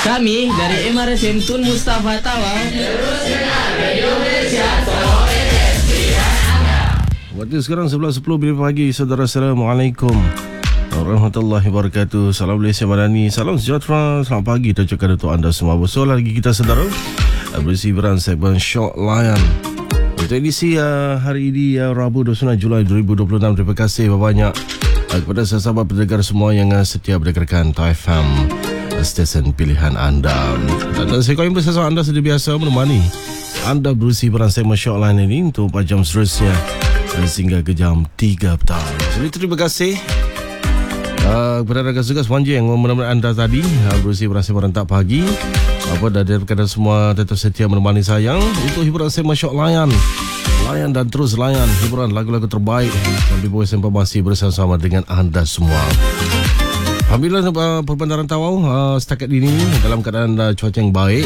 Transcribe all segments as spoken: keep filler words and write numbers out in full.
Kami dari M R S M Tun Mustafa Tawau terus dengar Radio Malaysia Sabah F M pilihan anda. Waktu sekarang sebelas sepuluh pagi, saudara. Assalamualaikum warahmatullahi wabarakatuh. Salam Malaysia Madani, salam sejahtera, selamat pagi kita ucapkan untuk anda semua. Bersolah lagi kita, saudara, berisi beran segmen Short Layan untuk edisi uh, hari ini, uh, Rabu dua puluh sembilan Julai dua ribu dua puluh enam. Terima kasih banyak uh, kepada sahabat pendengar semua yang uh, setia mendengarkan T F M, stesen pilihan anda. Dan saya kau yang bersama anda seperti biasa menemani anda berusi beran segmen Short Layan ini untuk empat jam seterusnya sehingga ke jam tiga petang. Jadi terima kasih Uh, kepada rakan tugas Wan J yang menemani anda tadi, uh, berusia berasa merentak pagi. Apa dah daripada semua tetap setia menemani saya untuk hiburan saya Short Layan. Layan dan terus layan hiburan lagu-lagu terbaik sambil bawa informasi bersama-sama dengan anda semua. Alhamdulillah, uh, perbandaran Tawau uh, setakat ini dalam keadaan uh, cuaca yang baik.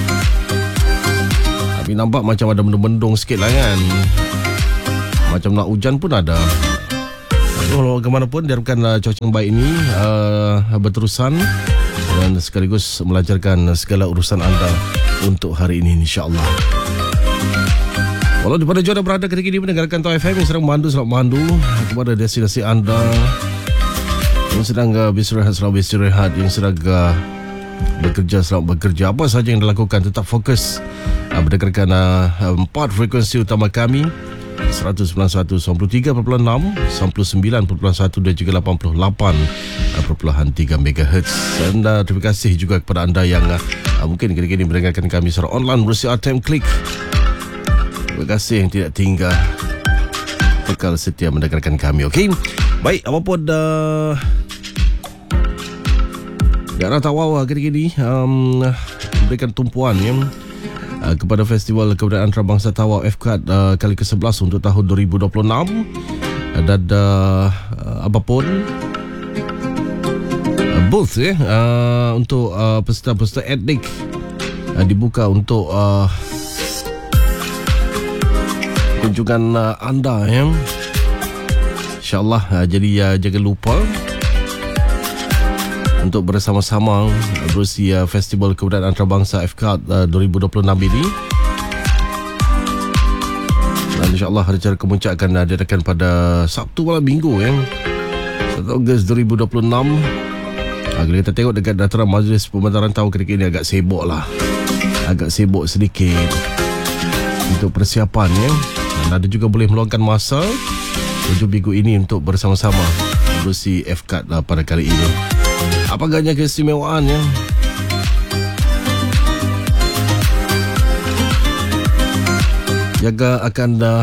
Tapi nampak macam ada mendung-mendung sikit lah kan. Macam nak hujan pun ada. Walau bagaimanapun, diharapkan uh, cuaca yang baik ini uh, berterusan dan sekaligus melancarkan segala urusan anda untuk hari ini, insya-Allah. Walau di mana jauh berada ketika ini mendengarkan T F M yang sedang memandu, selamat memandu kepada destinasi anda. Yang sedang uh, beristirahat, selamat beristirahat. Yang sedang uh, bekerja, selamat bekerja. Apa sahaja yang dilakukan, tetap fokus uh, mendengarkan uh, empat frekuensi utama kami, seratus sembilan puluh satu, sembilan puluh tiga perpuluhan enam, sembilan puluh sembilan perpuluhan satu dan juga lapan puluh lapan perpuluhan tiga megahertz. Dan uh, terima kasih juga kepada anda yang uh, mungkin kini-kini mendengarkan kami secara online melalui A T M Klik. Terima kasih yang tidak tinggal kekal setia mendengarkan kami. Okey, baik, apapun uh, daerah Tawau kini-kini um, memberikan tumpuan ya, Uh, kepada Festival Kebudayaan Antarabangsa Tawau F C A D uh, kali ke sebelas untuk tahun dua ribu dua puluh enam. uh, dan uh, uh, apapun uh, booth ya, uh, untuk uh, peserta-peserta etnik uh, dibuka untuk uh, kunjungan uh, anda ya, insyaAllah. uh, jadi uh, jangan lupa untuk bersama-sama berusi uh, Festival Kebudayaan Antarabangsa F C A D uh, dua ribu dua puluh enam ini. Dan insyaAllah rencana kemuncak akan uh, diadakan pada Sabtu malam Minggu ya, satu Ogos dua ribu dua puluh enam. uh, Kalau kita tengok dekat dataran Majlis Pembandaran Tawau ketika ini agak sibuk lah, agak sibuk sedikit untuk persiapan ya. Dan ada juga boleh meluangkan masa tujuh minggu ini untuk bersama-sama berusi F C A D uh, pada kali ini. Apa agaknya keistimewaan ya? Jaga akan uh,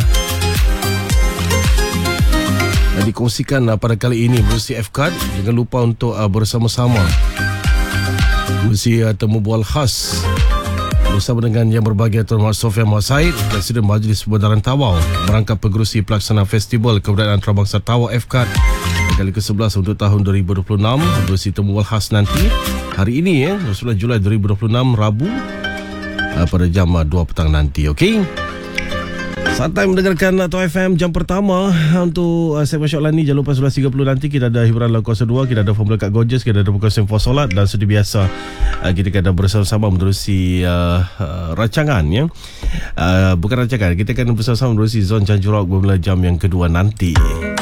dikongsikan uh, pada kali ini berusi F C A D. Jangan lupa untuk uh, bersama-sama berusi uh, temu bual khas bersama dengan yang berbahagia Tuan Muhammad Sofian Muhammad Said, Presiden Majlis Pembandaran Tawau, merangkap pengerusi pelaksana Festival Kebudayaan Antarabangsa Tawau F C A D kali ke sebelas untuk tahun dua ribu dua puluh enam. Berusi temu bual khas nanti hari ini ya, dua puluh sembilan Julai dua ribu dua puluh enam, Rabu, uh, pada jam uh, dua petang nanti. Okey, santai mendengarkan uh, T F M jam pertama untuk uh, segmen Short Layan ni. Jangan lupa sebelas tiga puluh nanti kita ada hiburan lagu kuasa dua, kita ada Formula Kat Gorgeous, kita ada bukan Sempo Solat, dan seperti biasa uh, kita akan bersama-sama menerusi uh, uh, rancangan ya. Uh, bukan rancangan, kita akan bersama-sama menerusi Zon Janjurok bermula jam yang kedua nanti.